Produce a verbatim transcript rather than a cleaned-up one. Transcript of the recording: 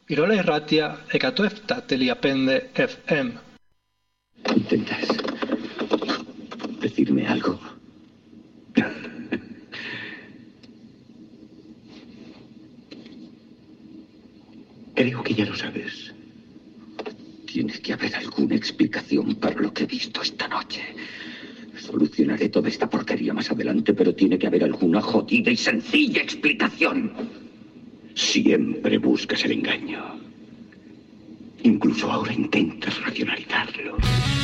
Irola irratia ekatu efta teliapende F M. ¿Intentas decirme algo? Creo que ya lo sabes. Tiene que haber alguna explicación para lo que he visto esta noche. Solucionaré toda esta porquería más adelante, pero tiene que haber alguna jodida y sencilla explicación. Siempre buscas el engaño. Incluso ahora intentas racionalizarlo.